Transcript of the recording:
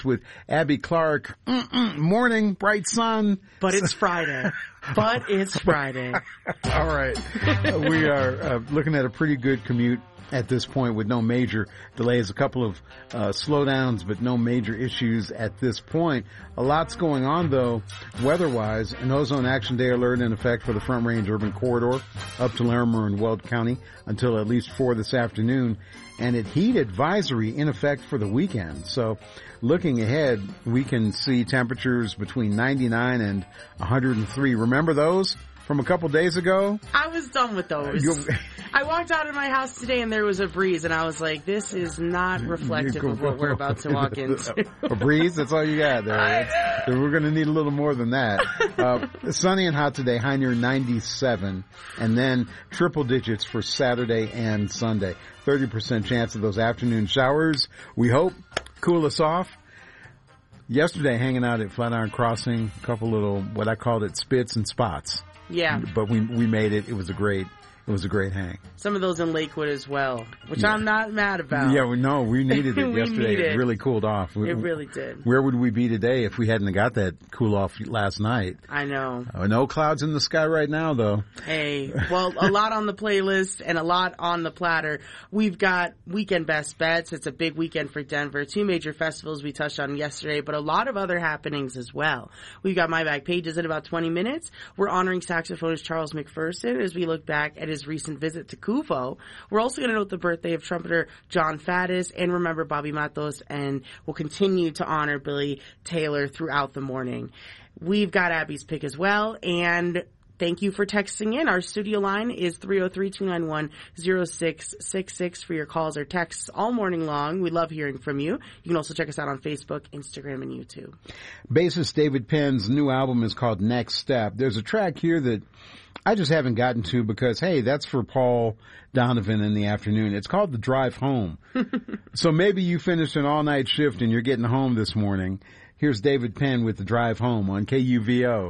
with Abby Clark. Morning, bright sun. But it's Friday. But it's Friday. All right. We are looking at a pretty good commute at this point with no major delays. A couple of slowdowns, but no major issues at this point. A lot's going on, though, weather-wise. An ozone action day alert in effect for the Front Range Urban Corridor up to Larimer and Weld County until at least 4 this afternoon. And a heat advisory in effect for the weekend. So looking ahead, we can see temperatures between 99 and 103. Remember those from a couple days ago? I was done with those. I walked out of my house today and there was a breeze, and I was like, this is not reflective of what we're about to walk into. A breeze? That's all you got there. We're going to need a little more than that. Sunny and hot today, high near 97, and then triple digits for Saturday and Sunday. 30% chance of those afternoon showers. We hope cool us off. Yesterday, hanging out at Flatiron Crossing, a couple little, what I called it, spits and spots. Yeah. But we made it. It was a great hang. Some of those in Lakewood as well, which I'm not mad about. Yeah, we needed it yesterday. It really cooled off. It really did. Where would we be today if we hadn't got that cool off last night? I know. No clouds in the sky right now, though. Hey, well, a lot on the playlist and a lot on the platter. We've got Weekend Best Bets. It's a big weekend for Denver. 2 major festivals we touched on yesterday, but a lot of other happenings as well. We've got My Back Pages in about 20 minutes. We're honoring saxophonist Charles McPherson as we look back at his recent visit to Kuvo. We're also going to note the birthday of trumpeter John Faddis and remember Bobby Matos, and we'll continue to honor Billy Taylor throughout the morning. We've got Abby's pick as well, and thank you for texting in. Our studio line is 303-291-0666 for your calls or texts all morning long. We love hearing from you. You can also check us out on Facebook, Instagram, and YouTube. Bassist David Penn's new album is called Next Step. There's a track here that I just haven't gotten to because, hey, that's for Paul Donovan in the afternoon. It's called The Drive Home. So maybe you finished an all-night shift and you're getting home this morning. Here's David Penn with The Drive Home on KUVO.